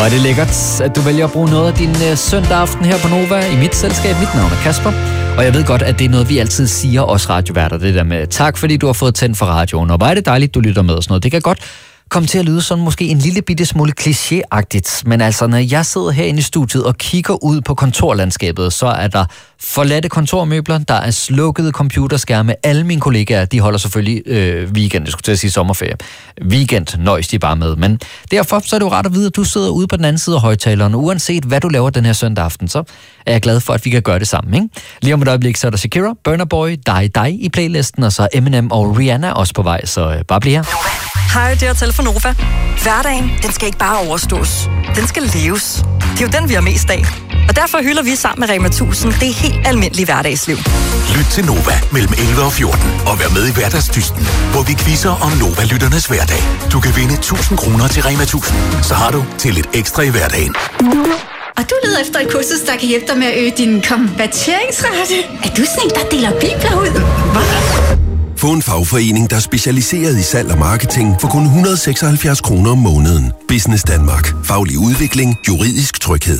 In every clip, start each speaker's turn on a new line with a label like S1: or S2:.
S1: Og er det lækkert, at du vælger at bruge noget af din søndag aften her på Nova i mit selskab. Mit navn er Kasper, og jeg ved godt, at det er noget, vi altid siger, os radioværter, det der med tak, fordi du har fået tændt for radioen, og hvor er det dejligt, du lytter med og sådan noget. Det kan godt komme til at lyde sådan måske en lille bitte smule klichéagtigt, men altså, når jeg sidder herinde i studiet og kigger ud på kontorlandskabet, så er der forladte kontormøbler, der er slukkede computerskærme. Alle mine kollegaer, de holder selvfølgelig weekend, jeg skulle til at sige sommerferie. Weekend nøjes de bare med, men derfor så er det jo rart at vide, at du sidder ude på den anden side af højtaleren, og uanset hvad du laver den her søndag aften, så er jeg glad for, at vi kan gøre det sammen, ikke? Lige om et øjeblik, så er der Shakira, Burna Boy, Die i playlisten, og så Eminem og Rihanna også på vej, så bare bliv her.
S2: Hej, det er Hotel for Nova. Hverdagen, den skal ikke bare overstås. Den skal leves. Det er jo den, vi har mest af. Og derfor hylder vi sammen med Rema 1000 det helt almindelige hverdagsliv.
S3: Lyt til Nova mellem 11 og 14 og vær med i Hverdagsdysten, hvor vi quizzer om Nova-lytternes hverdag. Du kan vinde 1000 kroner til Rema 1000. Så har du til lidt ekstra i hverdagen.
S4: Og du leder efter et kursus, der kan hjælpe dig med at øge din konverteringsrate. Er du sådan en, der deler bibler ud? Hvad?
S5: Få en fagforening, der er specialiseret i salg og marketing for kun 176 kroner om måneden. Business Danmark. Faglig udvikling. Juridisk tryghed.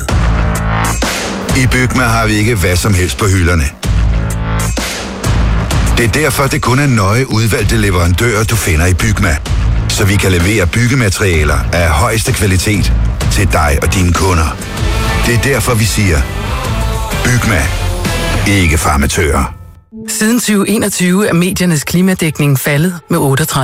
S6: I Bygma har vi ikke hvad som helst på hylderne. Det er derfor, det kun er nøje udvalgte leverandører, du finder i Bygma. Så vi kan levere byggematerialer af højeste kvalitet til dig og dine kunder. Det er derfor, vi siger, Bygma. Ikke farmatører.
S7: Siden 2021 er mediernes klimadækning faldet med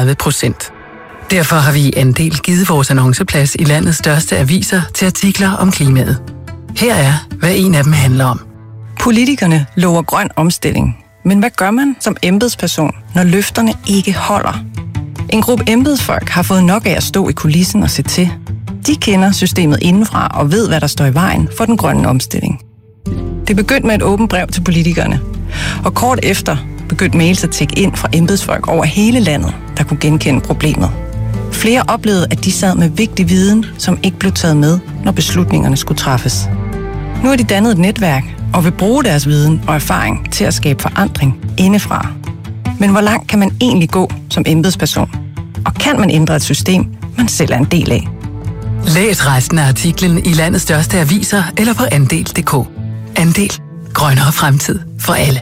S7: 38%. Derfor har vi i Andel givet vores annonceplads i landets største aviser til artikler om klimaet. Her er, hvad en af dem handler om.
S8: Politikerne lover grøn omstilling. Men hvad gør man som embedsperson, når løfterne ikke holder? En gruppe embedsfolk har fået nok af at stå i kulissen og se til. De kender systemet indenfra og ved, hvad der står i vejen for den grønne omstilling. Det begyndte med et åbent brev til politikerne. Og kort efter begyndte mails at tikke ind fra embedsfolk over hele landet, der kunne genkende problemet. Flere oplevede, at de sad med vigtig viden, som ikke blev taget med, når beslutningerne skulle træffes. Nu har de dannet et netværk og vil bruge deres viden og erfaring til at skabe forandring indefra. Men hvor langt kan man egentlig gå som embedsperson? Og kan man ændre et system, man selv er en del af?
S7: Læs resten af artiklen i landets største aviser eller på andel.dk. Andel. Grønnere fremtid for alle.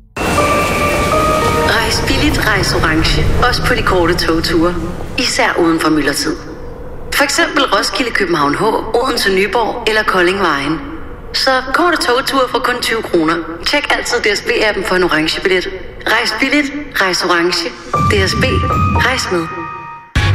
S9: Rejs billigt, rejs orange. Også på de korte togture. Især uden for myldretid. For eksempel Roskilde, København H, Odense, Nyborg eller Kolding Vejen. Så korte togture for kun 20 kroner. Tjek altid DSB-appen for en orange billet. Rejs billigt, rejs orange. DSB. Rejs med.